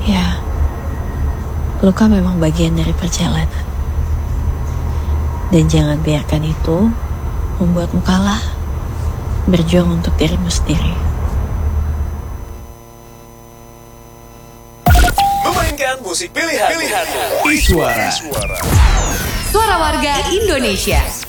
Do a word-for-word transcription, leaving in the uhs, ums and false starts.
Ya, luka memang bagian dari perjalanan. Dan jangan biarkan itu membuatmu kalah. Berjuang untuk dirimu sendiri. Memainkan musik pilihan. Pilihanmu. Iswara. Suara warga Indonesia.